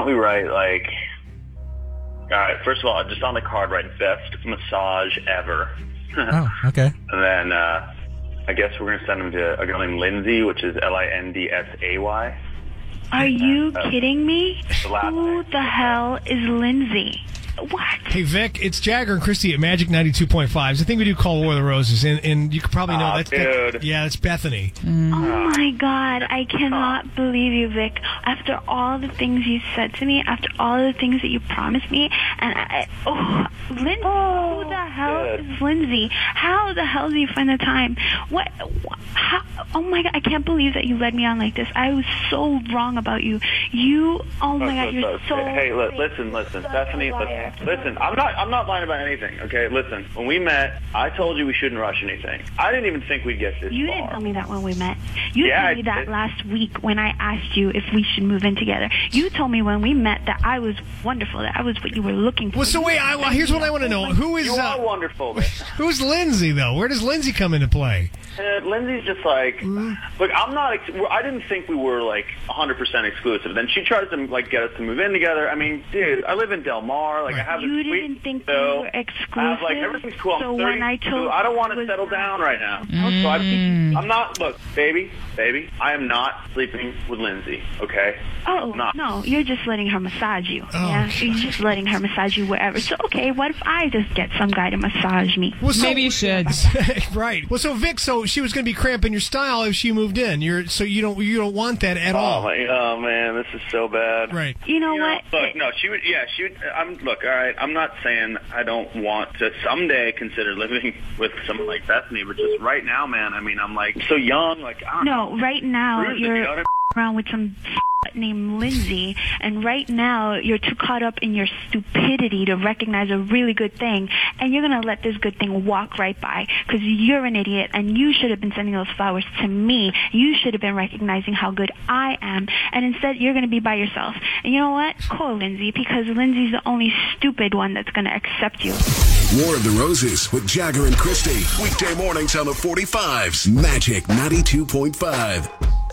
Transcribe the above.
don't we write, like, all right, first of all, just on the card, write best massage ever. Oh, okay. And then I guess we're going to send them to a girl named Lindsay, which is Lindsay. Are you kidding me? The last Who name. the hell is Lindsay? What? Hey, Vic, it's Jagger and Christy at Magic 92.5. It's the thing we do called War of the Roses, and you could probably know that's dude. that's Bethany. Oh my God, I cannot believe you, Vic. After all the things you said to me, after all the things that you promised me, and Lindsay, who the hell is Lindsay? How the hell do you find the time? How, oh my God, I can't believe that you led me on like this. I was so wrong about you. Oh my God, you're so... Hey, listen, Bethany, listen, I'm not lying about anything, okay? Listen, when we met, I told you we shouldn't rush anything. I didn't even think we'd get this far. You didn't tell me that when we met. You told me that last week when I asked you if we should move in together. You told me when we met that I was wonderful, that I was what you were looking for. Well, so wait, here's what I want to know. Who is... You are wonderful. Who's Lindsay, though? Where does Lindsay come into play? Lindsay's just like, look, I didn't think we were like 100% exclusive. Then she tries to like get us to move in together. I mean, dude, I live in Del Mar. Like, I have You this didn't think we so were exclusive? I have, like, everything's cool. So I'm when I told I don't want to settle down right now. So I'm not, look, baby, I am not sleeping with Lindsay, okay? Oh, no, you're just letting her massage you. Yeah, you're just letting her massage you wherever. So, okay, what if I just get some guy to massage me? Well, Maybe you should. Right. Well, so Vic, so she was going to be cramping your style if she moved in. You don't want that at all. Oh man, this is so bad. Right. You know what? Look, no, she would. Look, all right. I'm not saying I don't want to someday consider living with someone like Bethany, but just right now, man. I mean, I'm like so young. Like, I don't know. No, right now you're around with some named Lindsay, and right now you're too caught up in your stupidity to recognize a really good thing, and you're going to let this good thing walk right by because you're an idiot, and you should have been sending those flowers to me. You should have been recognizing how good I am, and instead you're going to be by yourself. And you know what? Call Lindsay, because Lindsay's the only stupid one that's going to accept you. War of the Roses with Jagger and Christy. Weekday mornings on the 45s. Magic 92.5.